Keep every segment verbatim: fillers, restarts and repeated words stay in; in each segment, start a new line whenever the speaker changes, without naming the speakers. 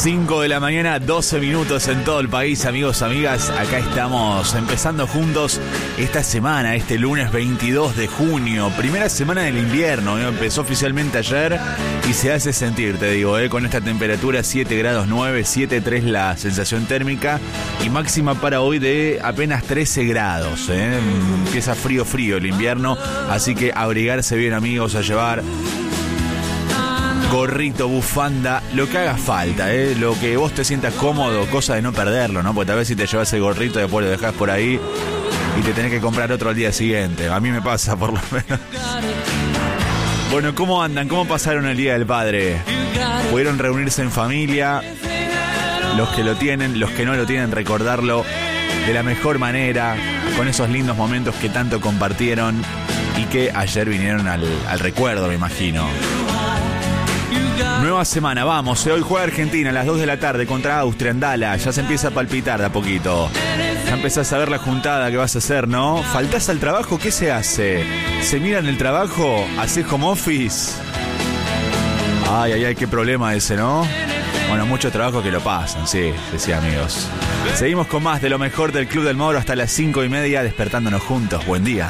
cinco de la mañana, doce minutos en todo el país, amigos, amigas. Acá estamos empezando juntos esta semana, este lunes veintidós de junio, primera semana del invierno. ¿eh? Empezó oficialmente ayer y se hace sentir, te digo, ¿eh? con esta temperatura siete grados nueve, siete punto tres la sensación térmica y máxima para hoy de apenas trece grados. ¿eh? Empieza frío, frío el invierno, así que abrigarse bien, amigos, a llevar gorrito, bufanda, lo que haga falta, ¿eh? Lo que vos te sientas cómodo, cosa de no perderlo, ¿no? Porque tal vez si te llevas el gorrito después lo dejás por ahí y te tenés que comprar otro al día siguiente. A mí me pasa, por lo menos. Bueno, ¿cómo andan? ¿Cómo pasaron el Día del Padre? ¿Pudieron reunirse en familia? Los que lo tienen, los que no lo tienen, recordarlo de la mejor manera, con esos lindos momentos que tanto compartieron y que ayer vinieron al, al recuerdo, me imagino. Nueva semana, vamos, hoy juega Argentina a las dos de la tarde contra Austria en Dallas. Ya se empieza a palpitar de a poquito. Ya empezás a ver la juntada que vas a hacer, ¿no? ¿Faltás al trabajo? ¿Qué se hace? ¿Se mira en el trabajo? ¿Hacés home office? Ay, ay, ay, qué problema ese, ¿no? Bueno, muchos trabajos que lo pasan, sí, sí, sí, amigos. Seguimos con más de lo mejor del Club del Moro hasta las cinco y media, despertándonos juntos. Buen día.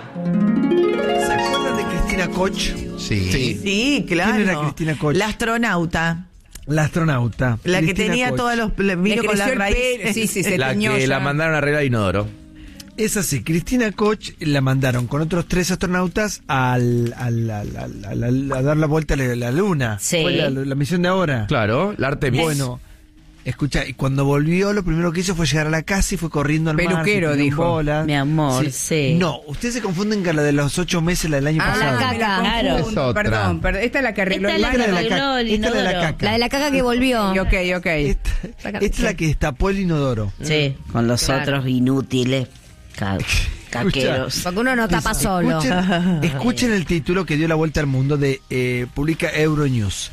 ¿Se acuerdan de Cristina Koch?
Sí.
Sí,
Sí, claro.
¿Quién era Cristina Koch?
La astronauta.
La astronauta.
La que
Cristina
tenía
Koch.
todos los... le- Vino
Le
con la
creció el
raíz.
pelo, sí, sí, se
La
teñó
que
ya.
la mandaron a arreglar inodoro.
Es así, Cristina Koch la mandaron con otros tres astronautas al, al, al, al- al- al- a dar la vuelta a la, la luna.
Sí.
Fue la, la misión de ahora.
Claro, la Artemis.
Bueno, escucha, y cuando volvió lo primero que hizo fue llegar a la casa y fue corriendo al mar.
Peluquero,
se tiró en
dijo.
bolas.
Mi amor, sí.
No, ustedes se confunden con la de los ocho meses, la del año
Ah,
pasado.
la
me la
caca,
confundo.
claro.
Es otra.
Perdón, perdón. Esta es la que arregló
Esta es
el
la
baño.
Esta es la de la
arregló
caca.
el
Esta es la de la
inodoro.
caca.
La de la caca que volvió.
Y ok, ok.
Esta, esta es la que destapó el inodoro.
Sí, con los
Claro.
otros inútiles ca- caqueros.
Porque uno no tapa solo.
Escuchen, escuchen el título que dio la vuelta al mundo de eh, publica Euronews.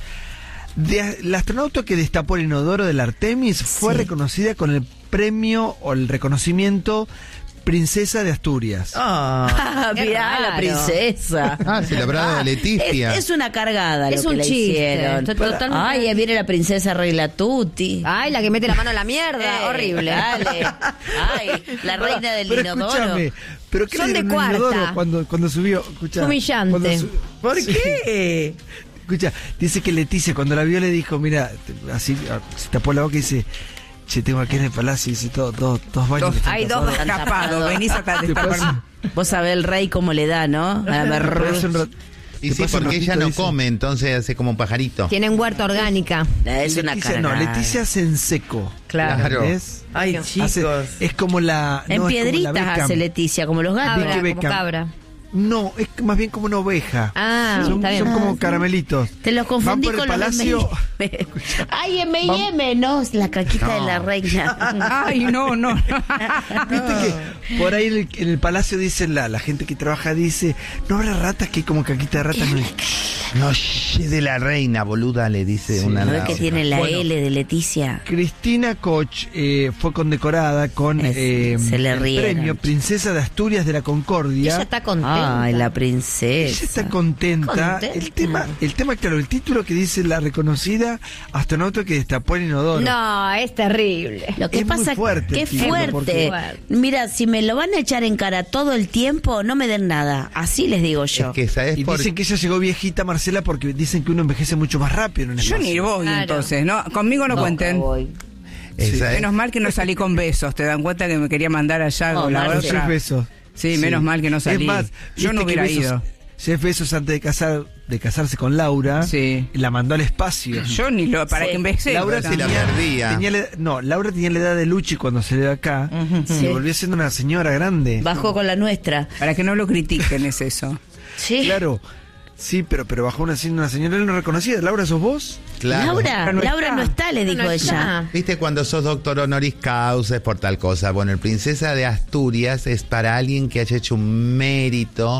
De, la astronauta que destapó el inodoro del Artemis fue
Sí.
reconocida con el premio o el reconocimiento Princesa de Asturias.
Ah,
Qué
mirá la
raro.
princesa.
Ah, se le habrá dado a Leticia.
Es, es una cargada
Es
lo que
un
le
chiste.
hicieron.
Estoy totalmente-
Ay, ahí viene la princesa Regla Tutti.
Ay, la que mete la mano en la mierda.
Eh,
Horrible.
Dale. Ay, la reina del
pero
inodoro.
escúchame, pero ¿qué
Son
le
de
dieron al
cuarta.
inodoro cuando, cuando subió? Escuchá,
Humillante.
cuando su-
¿Por
Sí.
qué?
Escucha, dice que Leticia cuando la vio le dijo, mira, te- así se tapó la boca y dice, che, tengo aquí en el palacio y dice, todos dos, dos baños.
Dos-
que están
hay dos
tapados".
escapados. Venís a
Te pasa-
Vos sabés el rey cómo le da, ¿no? A
te
ver,
pasa un rat-
Y
te
sí,
pasa un
porque ella
ratito,
no
dice,
come, entonces hace como un pajarito.
Tienen huerta orgánica.
es una
Leticia,
cargada.
no, Leticia hace en seco.
Claro.
¿Entendés?
Ay, chicos.
Hace- es como la...
En
no, es como la
piedritas
Beckham.
hace Leticia, como los gatos.
Cabra,
Vicky
como
Beckham.
cabra.
No, es más bien como una oveja.
Ah,
son,
está bien.
son como caramelitos.
Te los confundí
Van por el
con
palacio.
los M y M. Ay, M y M, no, es la caquita de la reina.
Ay, no, no.
Viste que por ahí en el, en el palacio dicen, la, la gente que trabaja dice, no habrá ratas que hay como caquita de rata. No hay.
No, shh, de la reina, boluda, le dice
Sí.
una a
¿No
la
ves que
otra.
tiene la
Bueno.
L de Leticia?
Cristina Koch eh, fue condecorada con
Es-
eh,
se le
el
rieron.
premio Princesa de Asturias de la Concordia.
Ella está contenta.
Ay, la princesa.
Ella está contenta.
Contenta.
El tema, el tema, claro, el título que dice la reconocida astronauta que destapó el inodoro.
No, es terrible.
Lo que
Es muy
pasa
fuerte
que
el título,
fuerte.
porque-
Mira, si me lo van a echar en cara todo el tiempo, no me den nada. Así les digo yo.
Es que, ¿sabes
Y
por
dicen que ella llegó viejita, Marcela, porque dicen que uno envejece mucho más rápido en el
Yo
espacio.
ni voy
Claro.
entonces, ¿no? Conmigo no,
No,
cuenten.
voy.
Esa es-
Menos mal que no salí con besos. ¿Te dan cuenta que me quería mandar allá
Oh,
con la
Marce.
Jeff
otra?
Bezos.
Sí, menos mal que no salí.
Es más,
Yo no
viste que
hubiera
Bezos-
ido.
Jeff Bezos, antes de casar, de casarse con Laura,
Sí.
la mandó al espacio.
Yo ni lo... Para
Sí.
que envejece.
Laura
se la
tenía,
perdía.
tenía la- no, Laura tenía la edad de Luchi cuando se le dio acá.
Sí.
Se volvió siendo una señora grande.
Bajó con la nuestra.
Para que no lo critiquen, es eso.
Sí.
Claro. Sí, pero, pero bajó una, siendo una señora él no reconocida. Laura, ¿sos vos?
Claro.
Laura,
No
Laura
está.
no está, le dijo
No
ella.
está.
¿Viste cuando sos doctor honoris causa es por tal cosa? Bueno, el Princesa de Asturias es para alguien que haya hecho un mérito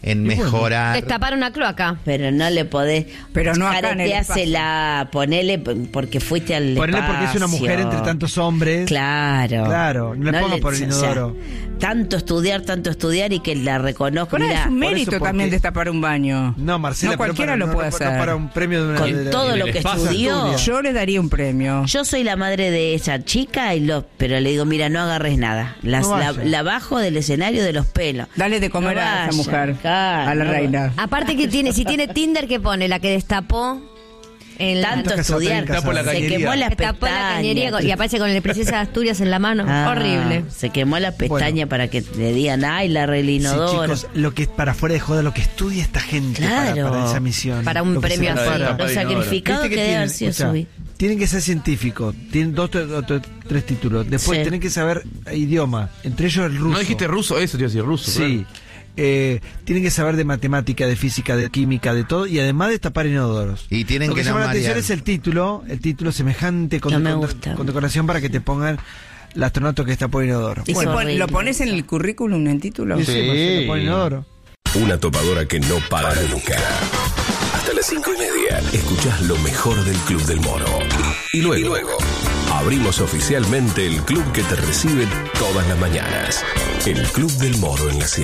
en
bueno.
mejorar.
Destapar una cloaca.
Pero no le podés.
Pero no acá en el
Careteásela, ponele porque fuiste al
Ponele porque es una
espacio.
mujer entre tantos hombres.
Claro.
Claro, no le pongas por el
o sea,
inodoro.
tanto estudiar, tanto estudiar y que la reconozca.
Pero
Mirá,
es un
por
mérito
eso, porque-
también destapar un baño.
No, Marcela,
No
pero
cualquiera
para-
lo
no,
puede
no,
hacer.
no para un premio de una.
con
de-
todo
de-
lo
de-
que
espacio
estudió.
estudia.
Yo le daría un premio.
Yo soy la madre de esa chica, y lo, pero le digo, mira, no agarres nada. Las-
No
la,
vaya.
la bajo del escenario de los pelos.
Dale de comer
No
a
vaya,
esa mujer,
claro,
a la
no
reina.
Aparte que tiene, si tiene Tinder, ¿qué pone? La que destapó en la,
Tanto
Está casada,
estudiar,
está casada.
Por la
se
cañería.
quemó las
destapó la cañería
pestañas.
con- y aparece con el Princesa de Asturias en la mano.
Ah,
Horrible.
Se quemó la pestaña
Bueno.
para que le digan, ay, la arreglé
Sí,
inodoro.
chicos, lo que para fuera de joda, lo que estudia esta gente para-
Claro.
para, esa misión.
Para un
Lo que se
premio así.
prepara.
Lo sacrificado
Viste
que, debe
tienen,
haber sido
escuchá,
su vida.
tienen que ser científicos, tienen dos, tres, dos, tres títulos. Después
Sí.
tienen que saber idioma, entre ellos el ruso.
No dijiste ruso, eso te iba a decir ruso.
Sí. Eh, tienen que saber de matemática, de física, de química, de todo, y además de tapar inodoros.
Y tienen
Lo que,
que
llama
no
la atención
marear.
es el título, el título semejante con,
No me
con-
gusta.
con decoración para que te pongan el astronauta que está por inodoro.
Es
Bueno,
horrible.
¿lo pones en el currículum, en título?
Sí, sí, Marcelo, por inodoro.
Una topadora que no para nunca. Hasta las cinco y media. Escuchás lo mejor del Club del Moro. Y luego, y luego abrimos oficialmente el club que te recibe todas las mañanas. El Club del Moro en la ciudad.